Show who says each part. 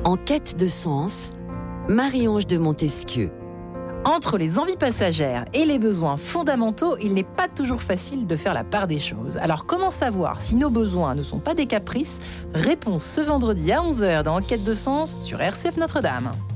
Speaker 1: En quête de sens, Marie-Ange de Montesquieu.
Speaker 2: Entre les envies passagères et les besoins fondamentaux, il n'est pas toujours facile de faire la part des choses. Alors comment savoir si nos besoins ne sont pas des caprices ? Réponse ce vendredi à 11h dans En quête de sens sur RCF Notre-Dame.